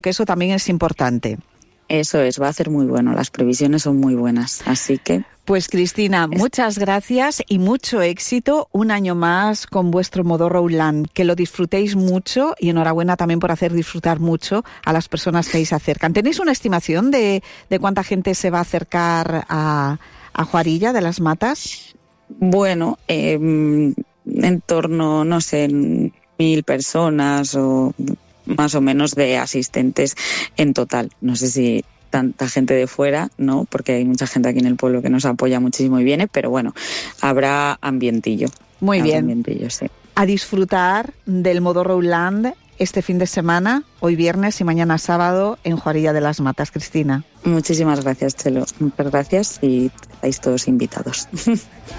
que eso también es importante. Eso es, va a ser muy bueno, las previsiones son muy buenas, así que... Pues Cristina, muchas gracias y mucho éxito un año más con vuestro Modorra Outland, que lo disfrutéis mucho y enhorabuena también por hacer disfrutar mucho a las personas que ahí se acercan. ¿Tenéis una estimación de cuánta gente se va a acercar a Juarilla de las Matas? Bueno, en torno, no sé, 1.000 personas o más o menos de asistentes en total. No sé si tanta gente de fuera, ¿no? Porque hay mucha gente aquí en el pueblo que nos apoya muchísimo y viene, pero bueno, habrá ambientillo. Muy bien. Ambientillo, sí. A disfrutar del Modorra Outland este fin de semana, hoy viernes y mañana sábado en Juarilla de las Matas. Cristina. Muchísimas gracias, Chelo. Muchas gracias y estáis todos invitados.